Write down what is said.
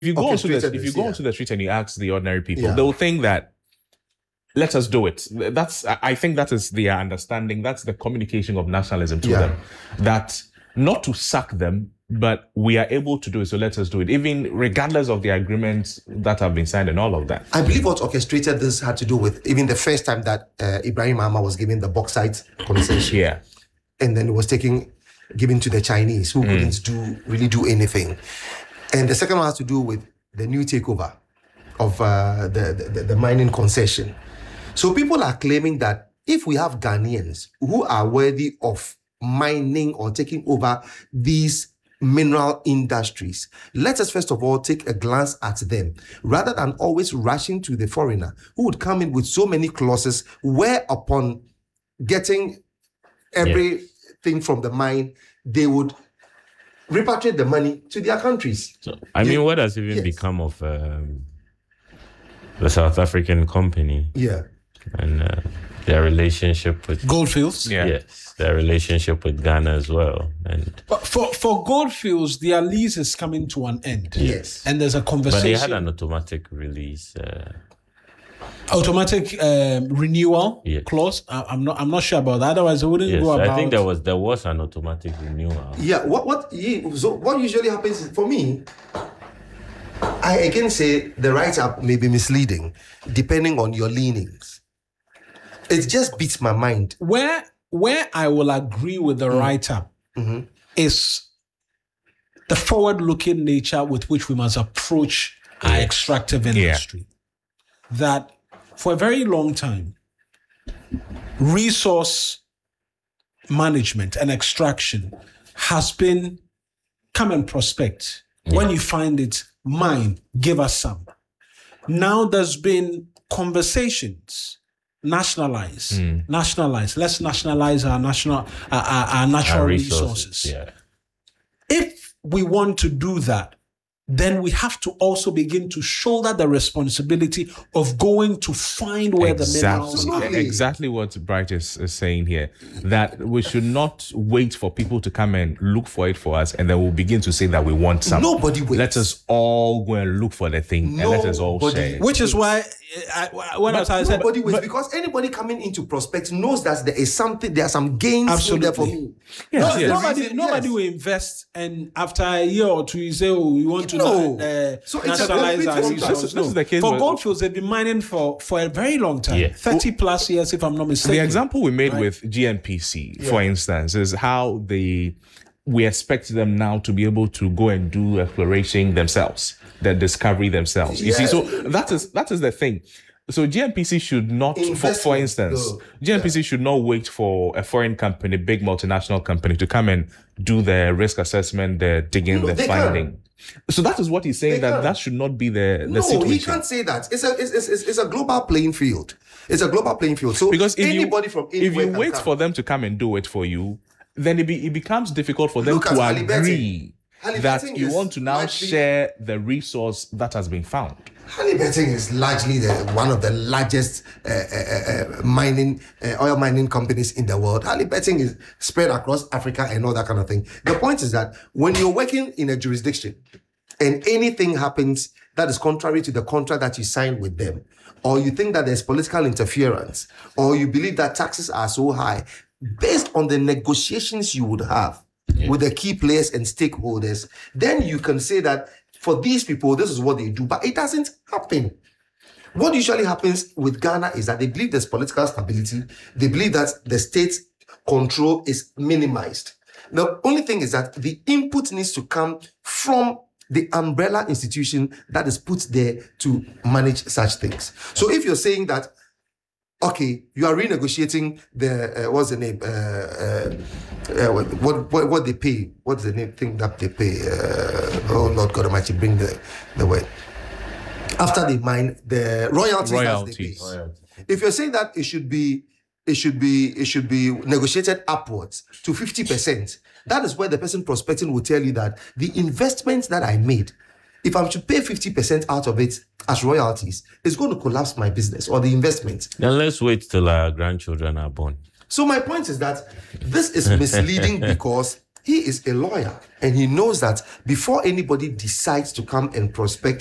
you go onto the street and you ask the ordinary people, they'll think that let us do it. I think that is their understanding. That's the communication of nationalism to them. That not to sack them, but we are able to do it, so let us do it, even regardless of the agreements that have been signed and all of that. I believe what orchestrated this had to do with even the first time that Ibrahim Mahama was given the bauxite concession. And then it was given to the Chinese, who couldn't really do anything. And the second one has to do with the new takeover of the mining concession. So people are claiming that if we have Ghanaians who are worthy of mining or taking over these mineral industries, let us first of all take a glance at them rather than always rushing to the foreigner who would come in with so many clauses where upon getting everything from the mine, they would repatriate the money to their countries. So, what has even become of the South African company? And their relationship with Goldfields? Yes, their relationship with Ghana as well. But for Goldfields, their lease is coming to an end. Yes. And there's a conversation. But they had an automatic release. Automatic renewal clause. I'm not sure about that. Otherwise, it wouldn't go about. I think there was an automatic renewal. Yeah. What usually happens is, for me, I again say the write-up may be misleading depending on your leanings. It just beats my mind. Where I will agree with the write-up is the forward-looking nature with which we must approach our extractive industry. That for a very long time, resource management and extraction has been come and prospect. When you find it, mine, give us some. Now there's been conversations. Nationalize. Let's nationalize our natural resources. If we want to do that, then we have to also begin to shoulder the responsibility of going to find where the minerals are. Exactly what Bright is saying here, that we should not wait for people to come and look for it for us, and then we'll begin to say that we want something. Nobody waits. Let us all go and look for the thing, and let us all share. Which is why I said nobody waits, because anybody coming into prospect knows that there is something, there are some gains in there for me. Nobody will invest, and after a year or two, you say, "Oh, you want to nationalize our resources." This is the case for Goldfields, they've been mining for a very long time, 30 plus years, if I'm not mistaken. The example we made with GNPC, for instance, is how we expect them now to be able to go and do exploration themselves, the discovery themselves. You see, so that is the thing. So GNPC should not, for instance, GNPC should not wait for a foreign company, big multinational company, to come and do the risk assessment, the digging, the finding. So that is what he's saying, that should not be the situation. No, he can't say that. It's a global playing field. It's a global playing field. So because if you wait for them to come and do it for you, then it becomes difficult for them to agree that you want to now share the resource that has been found. Halliburton is largely one of the largest oil mining companies in the world. Halliburton is spread across Africa and all that kind of thing. The point is that when you're working in a jurisdiction and anything happens that is contrary to the contract that you signed with them, or you think that there's political interference, or you believe that taxes are so high, based on the negotiations you would have with the key players and stakeholders, then you can say that for these people, this is what they do. But it doesn't happen. What usually happens with Ghana is that they believe there's political stability. They believe that the state control is minimized. The only thing is that the input needs to come from the umbrella institution that is put there to manage such things. So if you're saying that, okay, you are renegotiating the what's the name? What they pay? What's the name thing that they pay? Oh Lord God Almighty, bring the word. After they mine the royalties. That they pay. If you're saying that it should be negotiated upwards to 50%, that is where the person prospecting will tell you that the investment that I made, if I should pay 50% out of it as royalties, it's going to collapse my business or the investment. Then let's wait till our grandchildren are born. So my point is that this is misleading because He is a lawyer and he knows that before anybody decides to come and prospect